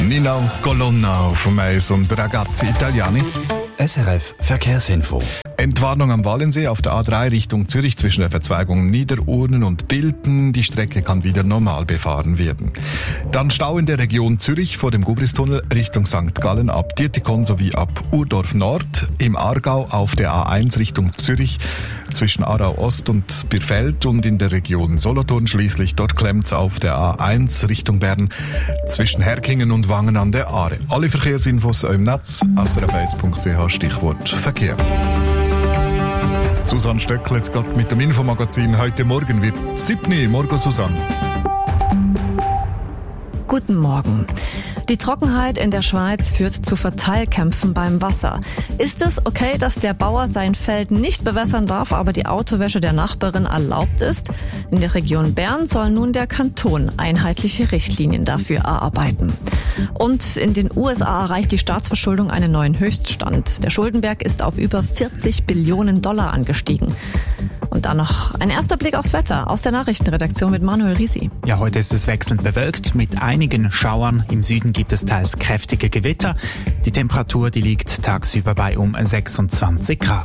Nina Colonna auf dem Eis und Ragazzi Italiani. SRF Verkehrsinfo. Entwarnung am Wallensee auf der A3 Richtung Zürich zwischen der Verzweigung Niederurnen und Bilten. Die Strecke kann wieder normal befahren werden. Dann Stau in der Region Zürich vor dem Gubristunnel Richtung St. Gallen ab Dietikon sowie ab Urdorf Nord. Im Aargau auf der A1 Richtung Zürich zwischen Aarau Ost und Birfeld und in der Region Solothurn schließlich. Dort klemmt's auf der A1 Richtung Bern zwischen Herkingen und Wangen an der Aare. Alle Verkehrsinfos im Netz srf1.ch Stichwort Verkehr. Susanne Stöckl jetzt gerade mit dem Infomagazin. Heute Morgen wird 7. Morgen, Susanne. Guten Morgen. Die Trockenheit in der Schweiz führt zu Verteilkämpfen beim Wasser. Ist es okay, dass der Bauer sein Feld nicht bewässern darf, aber die Autowäsche der Nachbarin erlaubt ist? In der Region Bern soll nun der Kanton einheitliche Richtlinien dafür erarbeiten. Und in den USA erreicht die Staatsverschuldung einen neuen Höchststand. Der Schuldenberg ist auf über 40 Billionen Dollar angestiegen. Und dann noch ein erster Blick aufs Wetter aus der Nachrichtenredaktion mit Manuel Risi. Ja, heute ist es wechselnd bewölkt mit einigen Schauern. Im Süden gibt es teils kräftige Gewitter. Die Temperatur, die liegt tagsüber bei um 26 Grad.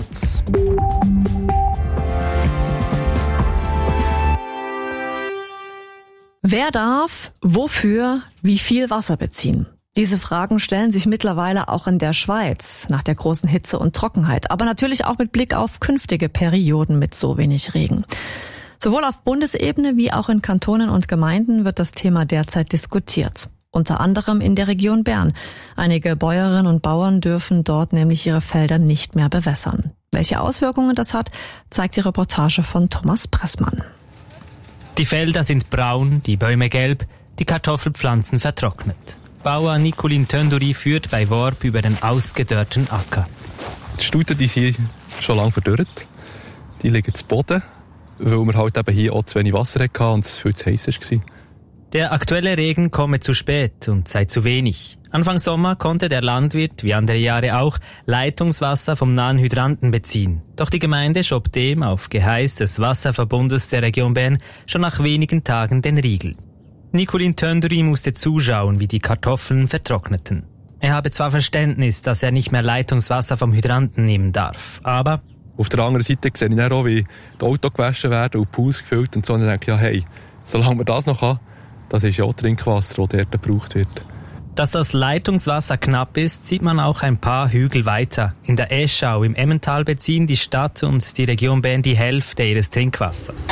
Wer darf, wofür, wie viel Wasser beziehen? Diese Fragen stellen sich mittlerweile auch in der Schweiz nach der großen Hitze und Trockenheit, aber natürlich auch mit Blick auf künftige Perioden mit so wenig Regen. Sowohl auf Bundesebene wie auch in Kantonen und Gemeinden wird das Thema derzeit diskutiert. Unter anderem in der Region Bern. Einige Bäuerinnen und Bauern dürfen dort nämlich ihre Felder nicht mehr bewässern. Welche Auswirkungen das hat, zeigt die Reportage von Thomas Pressmann. Die Felder sind braun, die Bäume gelb, die Kartoffelpflanzen vertrocknet. Bauer Nicolin Tönduri führt bei Worb über den ausgedörrten Acker. Die Stuten, die sind schon lange verdorrt. Die liegen zu Boden, weil wir halt eben hier auch zu wenig Wasser hatten und es viel zu heiß war. Der aktuelle Regen komme zu spät und sei zu wenig. Anfang Sommer konnte der Landwirt, wie andere Jahre auch, Leitungswasser vom nahen Hydranten beziehen. Doch die Gemeinde schob dem auf Geheiß des Wasserverbundes der Region Bern schon nach wenigen Tagen den Riegel. Nicolin Tönduri musste zuschauen, wie die Kartoffeln vertrockneten. Er habe zwar Verständnis, dass er nicht mehr Leitungswasser vom Hydranten nehmen darf, aber... Auf der anderen Seite sehe ich dann auch, wie die Autos gewaschen werden und die Pools gefüllt und so. Und dann denke ich, ja hey, solange wir das noch haben, das ist ja auch Trinkwasser, das dort gebraucht wird. Dass das Leitungswasser knapp ist, sieht man auch ein paar Hügel weiter. In der Eschau im Emmental beziehen die Stadt und die Region Bern die Hälfte ihres Trinkwassers.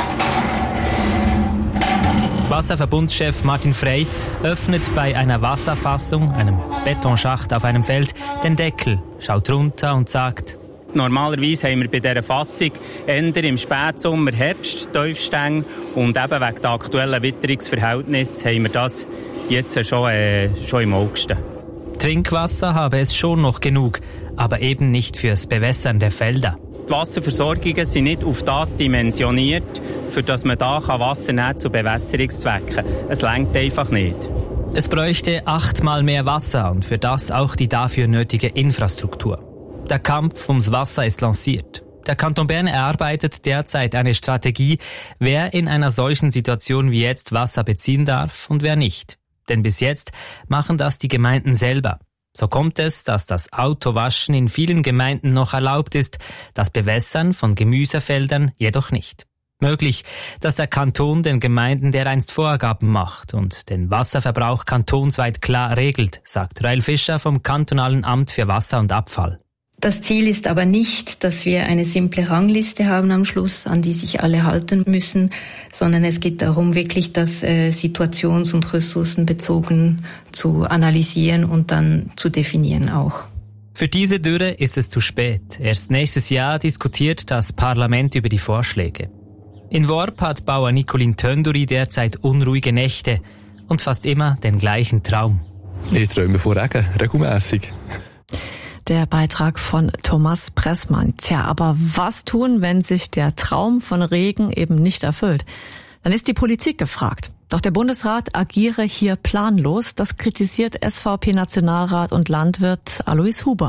Wasserverbundschef Martin Frey öffnet bei einer Wasserfassung, einem Betonschacht auf einem Feld, den Deckel, schaut runter und sagt: Normalerweise haben wir bei dieser Fassung eher im Spätsommer Herbst Tiefstänge und eben wegen der aktuellen Witterungsverhältnisse haben wir das jetzt schon im August. Trinkwasser habe es schon noch genug, aber eben nicht fürs Bewässern der Felder. Die Wasserversorgungen sind nicht auf das dimensioniert, für das man da Wasser nehmen zu Bewässerungszwecken. Es reicht einfach nicht. Es bräuchte 8-mal mehr Wasser und für das auch die dafür nötige Infrastruktur. Der Kampf ums Wasser ist lanciert. Der Kanton Bern erarbeitet derzeit eine Strategie, wer in einer solchen Situation wie jetzt Wasser beziehen darf und wer nicht. Denn bis jetzt machen das die Gemeinden selber. So kommt es, dass das Autowaschen in vielen Gemeinden noch erlaubt ist, das Bewässern von Gemüsefeldern jedoch nicht. Möglich, dass der Kanton den Gemeinden dereinst Vorgaben macht und den Wasserverbrauch kantonsweit klar regelt, sagt Rael Fischer vom Kantonalen Amt für Wasser und Abfall. Das Ziel ist aber nicht, dass wir eine simple Rangliste haben am Schluss, an die sich alle halten müssen, sondern es geht darum, wirklich das situations- und ressourcenbezogen zu analysieren und dann zu definieren auch. Für diese Dürre ist es zu spät. Erst nächstes Jahr diskutiert das Parlament über die Vorschläge. In Worb hat Bauer Nicolin Tönduri derzeit unruhige Nächte und fast immer den gleichen Traum. Ich träume von Regen, regelmässig. Der Beitrag von Thomas Pressmann. Tja, aber was tun, wenn sich der Traum von Regen eben nicht erfüllt? Dann ist die Politik gefragt. Doch der Bundesrat agiere hier planlos. Das kritisiert SVP-Nationalrat und Landwirt Alois Huber.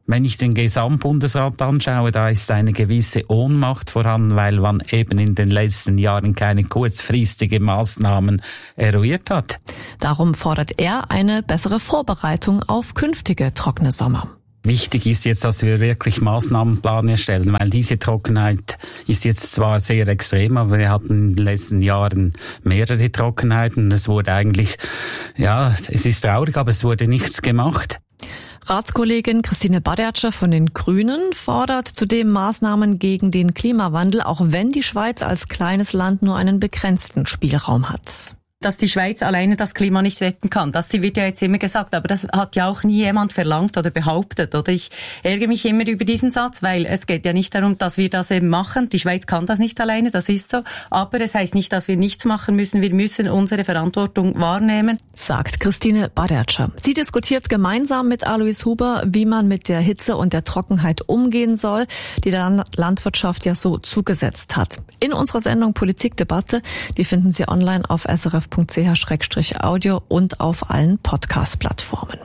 Wenn ich den Gesamtbundesrat anschaue, da ist eine gewisse Ohnmacht voran, weil man eben in den letzten Jahren keine kurzfristigen Maßnahmen eruiert hat. Darum fordert er eine bessere Vorbereitung auf künftige trockene Sommer. Wichtig ist jetzt, dass wir wirklich Maßnahmenplan erstellen, weil diese Trockenheit ist jetzt zwar sehr extrem, aber wir hatten in den letzten Jahren mehrere Trockenheiten. Es wurde eigentlich, es ist traurig, aber es wurde nichts gemacht. Ratskollegin Christine Badertscher von den Grünen fordert zudem Maßnahmen gegen den Klimawandel, auch wenn die Schweiz als kleines Land nur einen begrenzten Spielraum hat. Dass die Schweiz alleine das Klima nicht retten kann. Das wird ja jetzt immer gesagt, aber das hat ja auch nie jemand verlangt oder behauptet. Oder ich ärgere mich immer über diesen Satz, weil es geht ja nicht darum, dass wir das eben machen. Die Schweiz kann das nicht alleine, das ist so. Aber es heißt nicht, dass wir nichts machen müssen. Wir müssen unsere Verantwortung wahrnehmen, sagt Christine Badertscher. Sie diskutiert gemeinsam mit Alois Huber, wie man mit der Hitze und der Trockenheit umgehen soll, die der Landwirtschaft ja so zugesetzt hat. In unserer Sendung Politikdebatte, die finden Sie online auf srf.ch/audio und auf allen Podcast-Plattformen.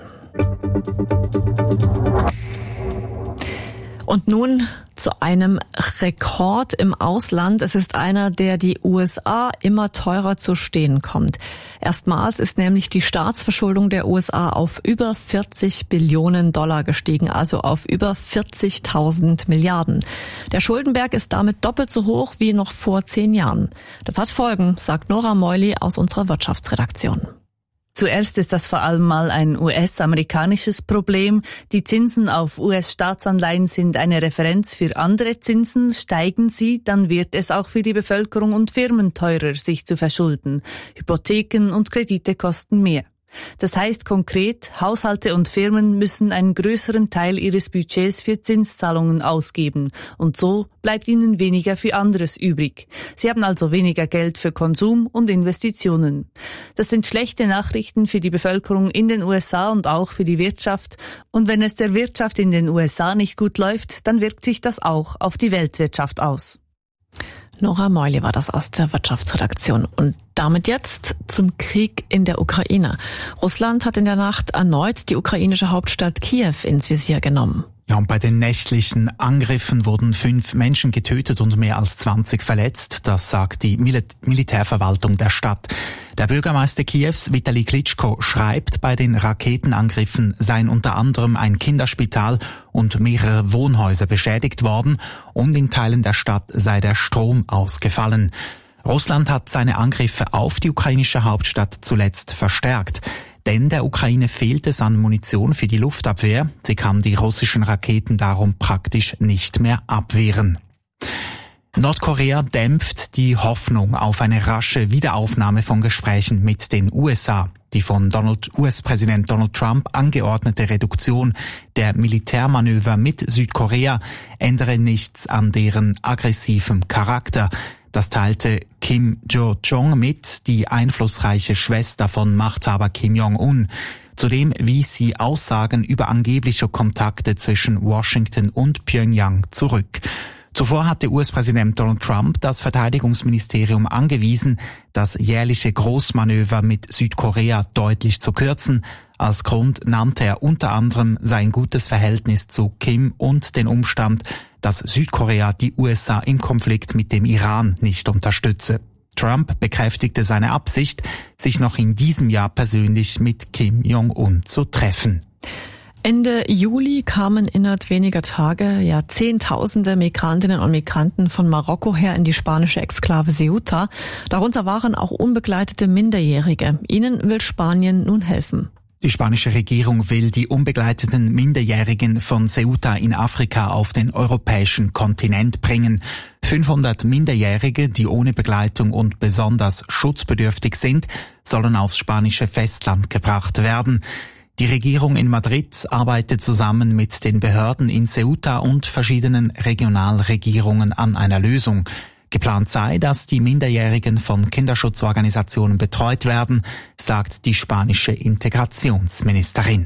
Und nun zu einem Rekord im Ausland. Es ist einer, der die USA immer teurer zu stehen kommt. Erstmals ist nämlich die Staatsverschuldung der USA auf über 40 Billionen Dollar gestiegen, also auf über 40.000 Milliarden. Der Schuldenberg ist damit doppelt so hoch wie noch vor 10 Jahren. Das hat Folgen, sagt Nora Meuli aus unserer Wirtschaftsredaktion. Zuerst ist das vor allem mal ein US-amerikanisches Problem. Die Zinsen auf US-Staatsanleihen sind eine Referenz für andere Zinsen. Steigen sie, dann wird es auch für die Bevölkerung und Firmen teurer, sich zu verschulden. Hypotheken und Kredite kosten mehr. Das heißt konkret, Haushalte und Firmen müssen einen größeren Teil ihres Budgets für Zinszahlungen ausgeben und so bleibt ihnen weniger für anderes übrig. Sie haben also weniger Geld für Konsum und Investitionen. Das sind schlechte Nachrichten für die Bevölkerung in den USA und auch für die Wirtschaft. Und wenn es der Wirtschaft in den USA nicht gut läuft, dann wirkt sich das auch auf die Weltwirtschaft aus. Nora Meuli war das aus der Wirtschaftsredaktion. Und damit jetzt zum Krieg in der Ukraine. Russland hat in der Nacht erneut die ukrainische Hauptstadt Kiew ins Visier genommen. Ja, und bei den nächtlichen Angriffen wurden 5 Menschen getötet und mehr als 20 verletzt. Das sagt die Militärverwaltung der Stadt. Der Bürgermeister Kiews, Vitali Klitschko, schreibt, bei den Raketenangriffen seien unter anderem ein Kinderspital und mehrere Wohnhäuser beschädigt worden und in Teilen der Stadt sei der Strom ausgefallen. Russland hat seine Angriffe auf die ukrainische Hauptstadt zuletzt verstärkt. Denn der Ukraine fehlt es an Munition für die Luftabwehr. Sie kann die russischen Raketen darum praktisch nicht mehr abwehren. Nordkorea dämpft die Hoffnung auf eine rasche Wiederaufnahme von Gesprächen mit den USA. Die von US-Präsident Donald Trump angeordnete Reduktion der Militärmanöver mit Südkorea ändere nichts an deren aggressivem Charakter. Das teilte Kim Jo-jong mit, die einflussreiche Schwester von Machthaber Kim Jong-un. Zudem wies sie Aussagen über angebliche Kontakte zwischen Washington und Pyongyang zurück. Zuvor hatte US-Präsident Donald Trump das Verteidigungsministerium angewiesen, das jährliche Großmanöver mit Südkorea deutlich zu kürzen. Als Grund nannte er unter anderem sein gutes Verhältnis zu Kim und den Umstand, dass Südkorea die USA im Konflikt mit dem Iran nicht unterstütze. Trump bekräftigte seine Absicht, sich noch in diesem Jahr persönlich mit Kim Jong-un zu treffen. Ende Juli kamen innerhalb weniger Tage Zehntausende Migrantinnen und Migranten von Marokko her in die spanische Exklave Ceuta. Darunter waren auch unbegleitete Minderjährige. Ihnen will Spanien nun helfen. Die spanische Regierung will die unbegleiteten Minderjährigen von Ceuta in Afrika auf den europäischen Kontinent bringen. 500 Minderjährige, die ohne Begleitung und besonders schutzbedürftig sind, sollen aufs spanische Festland gebracht werden. Die Regierung in Madrid arbeitet zusammen mit den Behörden in Ceuta und verschiedenen Regionalregierungen an einer Lösung. Geplant sei, dass die Minderjährigen von Kinderschutzorganisationen betreut werden, sagt die spanische Integrationsministerin.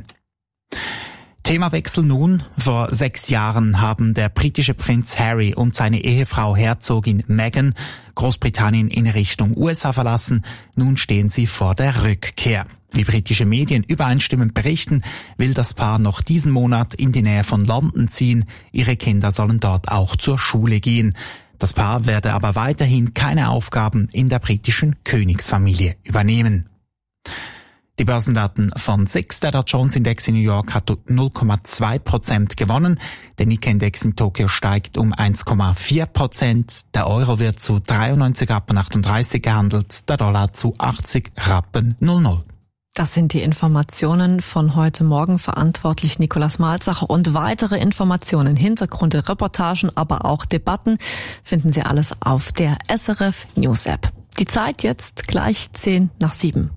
Themawechsel nun. Vor 6 Jahren haben der britische Prinz Harry und seine Ehefrau Herzogin Meghan Großbritannien in Richtung USA verlassen. Nun stehen sie vor der Rückkehr. Wie britische Medien übereinstimmend berichten, will das Paar noch diesen Monat in die Nähe von London ziehen. Ihre Kinder sollen dort auch zur Schule gehen. Das Paar werde aber weiterhin keine Aufgaben in der britischen Königsfamilie übernehmen. Die Börsendaten von SIX, der Dow Jones Index in New York, hat 0,2% gewonnen. Der Nikkei-Index in Tokio steigt um 1,4%. Der Euro wird zu 93,38 Rappen gehandelt, der Dollar zu 80,00 Rappen. Das sind die Informationen von heute Morgen, verantwortlich Nicolas Malzacher, und weitere Informationen, Hintergründe, Reportagen, aber auch Debatten finden Sie alles auf der SRF News App. Die Zeit jetzt gleich 7:10.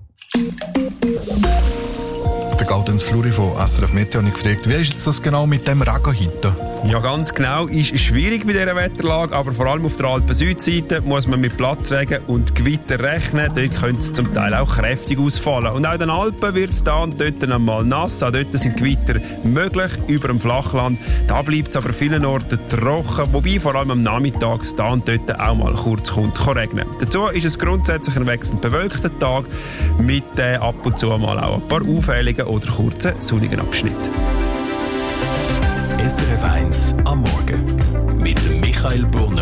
Der Gaudenz Fluri von SRF Meteo hat gefragt, wie ist das genau mit dem Regen heute? Ja, ganz genau. Ist schwierig bei dieser Wetterlage, aber vor allem auf der Alpen-Südseite muss man mit Platzregen und Gewitter rechnen. Dort könnte es zum Teil auch kräftig ausfallen. Und auch in den Alpen wird es da und dort einmal nass. Auch dort sind Gewitter möglich, über dem Flachland. Da bleibt es aber an vielen Orten trocken, wobei vor allem am Nachmittag da und dort auch mal kurz kann regnen. Dazu ist es grundsätzlich ein wechselnd bewölkter Tag mit ab und zu mal auch ein paar auffälligen oder kurzen sonnigen Abschnitten. SRF 1 am Morgen mit Michael Brunner.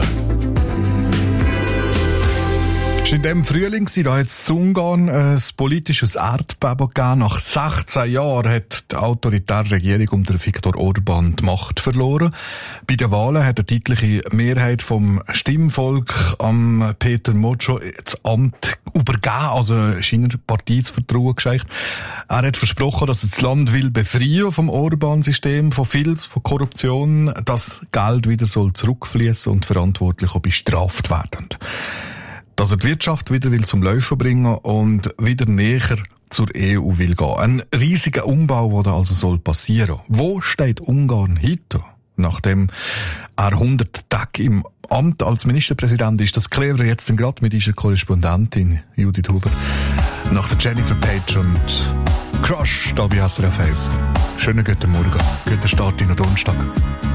Es war in diesem Frühling, da hat es in Ungarn ein politisches Erdbeben gegeben. Nach 16 Jahren hat die autoritäre Regierung unter Viktor Orban die Macht verloren. Bei den Wahlen hat eine deutliche Mehrheit vom Stimmvolk am Peter Mocio das Amt übergeben, also seiner Partei das Vertrauen geschenkt. Er hat versprochen, dass er das Land will befreien vom Orban-System, von Filz, von Korruption, dass Geld wieder soll zurückfließen und Verantwortliche bestraft werden. Dass er die Wirtschaft wieder will zum Laufen bringen und wieder näher zur EU will gehen. Ein riesiger Umbau, der da also soll passieren. Wo steht Ungarn heute? Nachdem er 100 Tage im Amt als Ministerpräsident ist, das klären wir jetzt gerade mit unserer Korrespondentin Judith Huber. Nach der Jennifer Page und Crush da bei SRF 1. Schönen guten Morgen, guten Start in den Donnerstag.